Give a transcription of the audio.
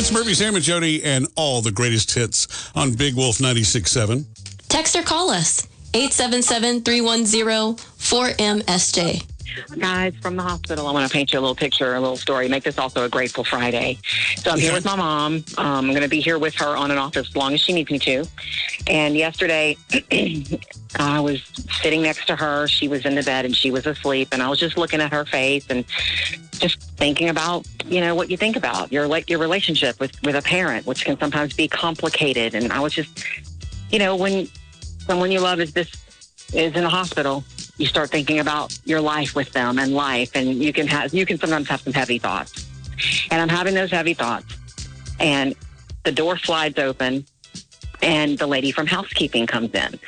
It's Murphy, Sam, and Jody, and all the greatest hits on Big Wolf 96.7. Text or call us, 877-310-4MSJ. Guys, from the hospital, I want to paint you a little picture, a little story, make this also a grateful Friday. So I'm here with my mom. I'm going to be here with her on and off as long as she needs me to. And yesterday, I was sitting next to her. She was in the bed and she was asleep. And I was just looking at her face and just thinking about, what you think about your relationship with a parent, which can sometimes be complicated. And I was just, when someone you love is in a hospital, you start thinking about your life with them and life, and you can sometimes have some heavy thoughts. And I'm having those heavy thoughts, and the door slides open, and the lady from housekeeping comes in.